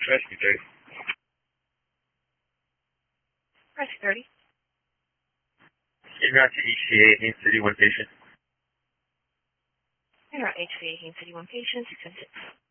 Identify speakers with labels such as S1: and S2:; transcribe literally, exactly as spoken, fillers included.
S1: Rescue thirty.
S2: Rescue thirty.
S1: En route to H C A, Haines City, one patient.
S2: En route H C A, Haines City, one patient, six seven six.